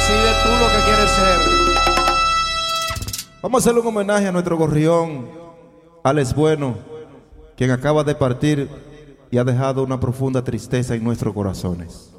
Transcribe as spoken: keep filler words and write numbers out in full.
Decide tú lo que quieres ser. Vamos a hacerle un homenaje a nuestro gorrión, Alex Bueno, quien acaba de partir y ha dejado una profunda tristeza en nuestros corazones.